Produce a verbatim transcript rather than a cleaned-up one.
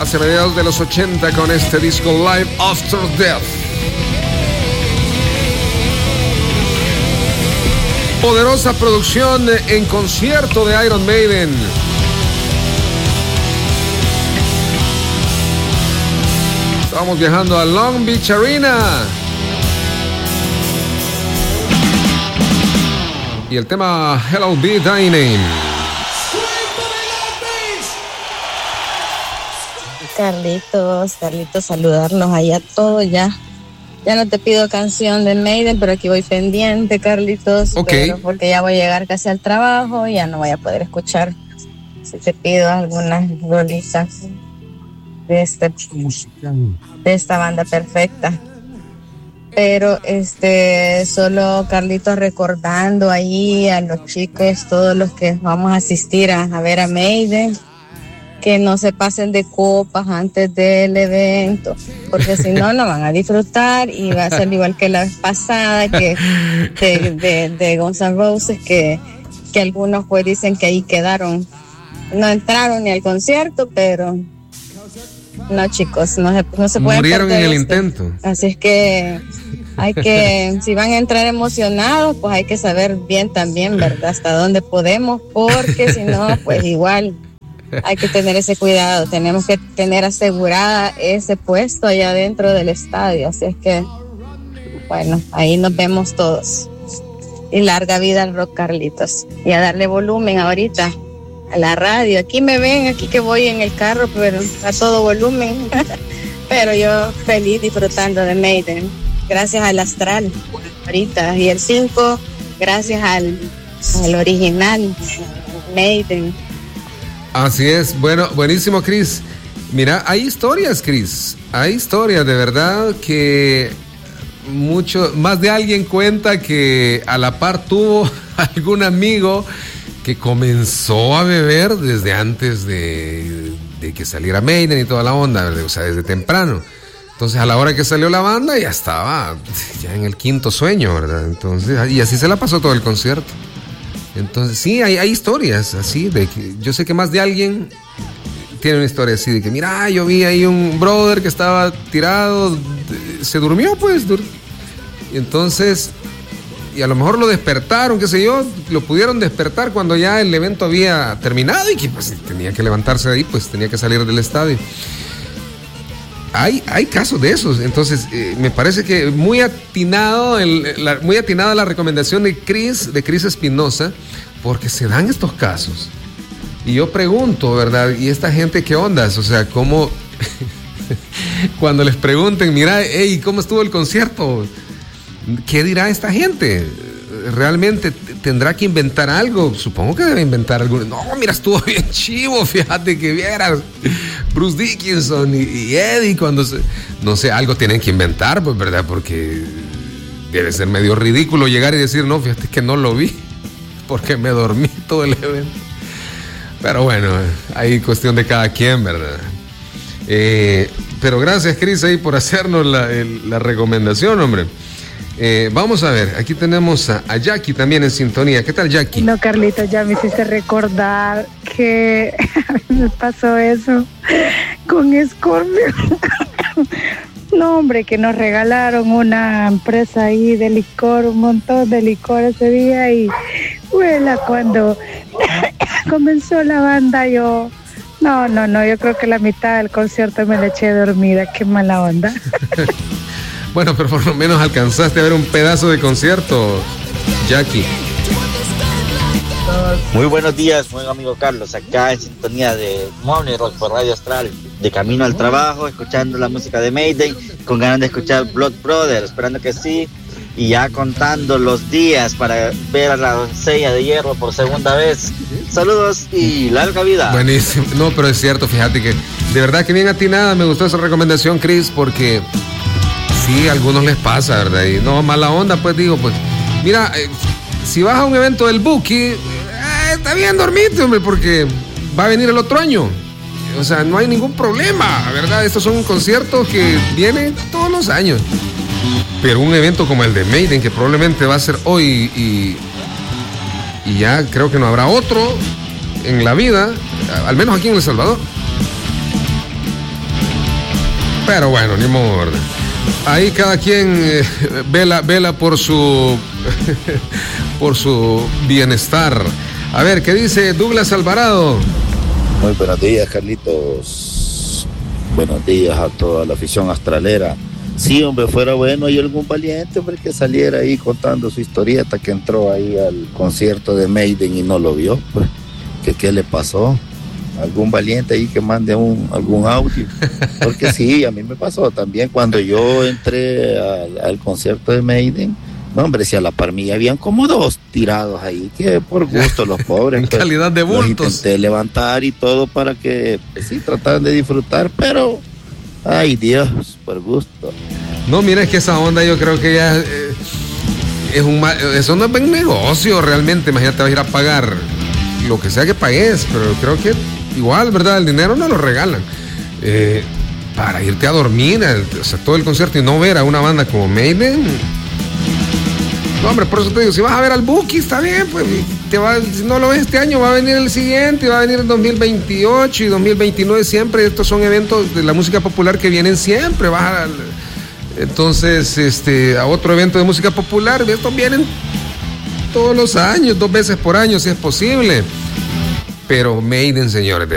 hacia mediados de los ochenta con este disco Live After Death. Poderosa producción en concierto de Iron Maiden. Estamos viajando a Long Beach Arena. Y el tema Hello Be Thy Name. Carlitos, Carlitos, saludarlos ahí a todos ya. Ya no te pido canción de Maiden, pero aquí voy pendiente, Carlitos. Ok. Pero porque ya voy a llegar casi al trabajo y ya no voy a poder escuchar. Si te pido algunas rolitas de, este, de esta banda perfecta. Pero este solo Carlitos recordando ahí a los chicos, todos los que vamos a asistir a, a ver a Maiden, que no se pasen de copas antes del evento, porque si no, no van a disfrutar y va a ser igual que la vez pasada, que de, de, de Guns N' Roses, que, que algunos pues dicen que ahí quedaron, no entraron ni al concierto, pero no, chicos, no se, no se pueden murieron perder en el esto. intento. Así es que hay que, si van a entrar emocionados, pues hay que saber bien también, ¿verdad? Hasta dónde podemos, porque si no, pues igual hay que tener ese cuidado. Tenemos que tener asegurada ese puesto allá dentro del estadio. Así es que, bueno, ahí nos vemos todos. Y larga vida al rock, Carlitos. Y a darle volumen ahorita a la radio. Aquí me ven, aquí que voy en el carro, pero a todo volumen. Pero yo feliz disfrutando de Maiden. Gracias al Astral ahorita. Y el cinco, gracias al, al original Maiden. Así es. Bueno, buenísimo, Chris. Mira, hay historias, Chris. Hay historias, de verdad, que mucho, más de alguien cuenta que a la par tuvo algún amigo que comenzó a beber desde antes de, de que saliera Maiden y toda la onda, o sea, desde temprano. Entonces, a la hora que salió la banda, ya estaba ya en el quinto sueño, ¿verdad? Entonces, y así se la pasó todo el concierto. Entonces, sí, hay, hay historias así, de que yo sé que más de alguien tiene una historia así, de que mira, yo vi ahí un brother que estaba tirado, se durmió pues, dur- y entonces, y a lo mejor lo despertaron, qué sé yo, lo pudieron despertar cuando ya el evento había terminado y que pues tenía que levantarse de ahí, pues tenía que salir del estadio. Hay, hay casos de esos, entonces eh, me parece que muy atinado el, la, muy atinada la recomendación de Chris, de Chris Espinosa, porque se dan estos casos. Y yo pregunto, ¿verdad? ¿Y esta gente qué ondas? O sea, ¿cómo? Cuando les pregunten, mira, hey, ¿cómo estuvo el concierto? ¿Qué dirá esta gente? ¿Realmente tendrá que inventar algo? Supongo que debe inventar algo. No, mira, estuvo bien chivo, fíjate que vieras Bruce Dickinson y, y Eddie cuando se... No sé, algo tienen que inventar, pues, ¿verdad? Porque debe ser medio ridículo llegar y decir, no, fíjate que no lo vi porque me dormí todo el evento. Pero bueno, hay cuestión de cada quien, ¿verdad? Eh, pero gracias, Chris, ahí por hacernos la, el, la recomendación, hombre. Eh, vamos a ver, aquí tenemos a, a Jackie también en sintonía. ¿Qué tal, Jackie? No, Carlitos, ya me hiciste recordar que a mí me pasó eso con Scorpio. No, hombre, que nos regalaron una empresa ahí de licor, un montón de licor ese día y, huela, cuando comenzó la banda yo... No, no, no, yo creo que la mitad del concierto me la eché dormida, qué mala onda. Bueno, pero por lo menos alcanzaste a ver un pedazo de concierto, Jackie. Muy buenos días, buen amigo Carlos, acá en sintonía de Morning Rock por Radio Astral, de camino al trabajo, escuchando la música de Maiden, con ganas de escuchar Blood Brothers, esperando que sí, y ya contando los días para ver a la doncella de hierro por segunda vez. Saludos y larga vida. Buenísimo, no, pero es cierto, fíjate que de verdad que bien atinada, me gustó esa recomendación, Chris, porque sí, a algunos les pasa, ¿verdad? Y no, mala onda, pues digo, pues, mira, eh, si vas a un evento del Buki, eh, está bien dormirte, hombre, porque va a venir el otro año. O sea, no hay ningún problema, ¿verdad? Estos son conciertos que vienen todos los años. Pero un evento como el de Maiden, que probablemente va a ser hoy y, y ya creo que no habrá otro en la vida, al menos aquí en El Salvador. Pero bueno, ni modo, ¿verdad? Ahí cada quien eh, vela, vela por su por su bienestar. A ver, ¿qué dice Douglas Alvarado? Muy buenos días, Carlitos. Buenos días a toda la afición astralera. Sí, hombre, fuera bueno hay algún valiente, hombre, que saliera ahí contando su historieta, que entró ahí al concierto de Maiden y no lo vio, pues, que qué le pasó. Algún valiente ahí que mande un, algún audio, porque sí, a mí me pasó también cuando yo entré al, al concierto de Maiden. No, hombre, si a la par mía habían como dos tirados ahí, que por gusto los pobres. En pues, calidad de bultos. Los intenté levantar y todo para que, pues, sí, trataran de disfrutar, pero, ay Dios, por gusto. No, mira, es que esa onda yo creo que ya eh, es un mal, eso no es buen negocio realmente. Imagínate, vas a ir a pagar lo que sea que pagues, pero creo que igual, ¿verdad? El dinero no lo regalan. Eh, para irte a dormir, o sea, todo el concierto y no ver a una banda como Maiden. No, hombre, por eso te digo, si vas a ver al Buki, está bien, pues, te va, si no lo ves este año, va a venir el siguiente, va a venir el dos mil veintiocho y dos mil veintinueve siempre. Estos son eventos de la música popular que vienen siempre. Vas a, entonces, este, a otro evento de música popular, estos vienen todos los años, dos veces por año, si es posible. Pero Maiden, señores,